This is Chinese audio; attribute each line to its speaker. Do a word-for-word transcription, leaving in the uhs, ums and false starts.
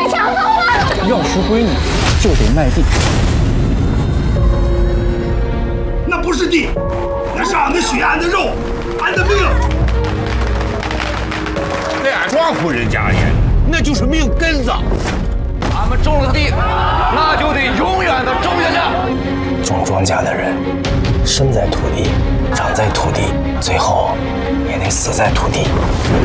Speaker 1: 给抢走了！
Speaker 2: 要赎闺女，就得卖地。
Speaker 3: 那不是地，那是俺的血，俺的肉，俺的命。
Speaker 4: 在俺庄夫人家里，那就是命根子。
Speaker 5: 俺们种了地，那就得永远的种下去。
Speaker 6: 种庄稼的人，生在土地，长在土地，最后也得死在土地。